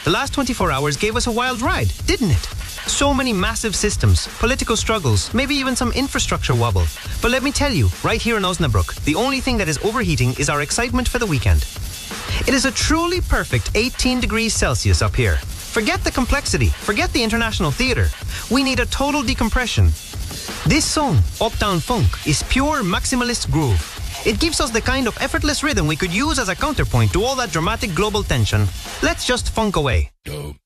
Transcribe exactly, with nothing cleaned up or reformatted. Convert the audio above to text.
The last twenty-four hours gave us a wild ride, didn't it? So many massive systems, political struggles, maybe even some infrastructure wobble. But let me tell you, right here in Osnabrück, the only thing that is overheating is our excitement for the weekend. It is a truly perfect eighteen degrees Celsius up here. Forget the complexity, forget the international theatre. We need a total decompression. This song, Uptown Funk, is pure maximalist groove. It gives us the kind of effortless rhythm we could use as a counterpoint to all that dramatic global tension. Let's just funk away.